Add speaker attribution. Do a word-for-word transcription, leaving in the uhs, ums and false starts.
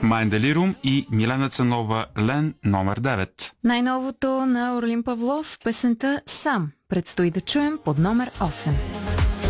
Speaker 1: Майн Делирум и Милена Цанова Лен номер девет.
Speaker 2: Най-новото на Орлин Павлов, песента Сам, предстои да чуем под номер осем.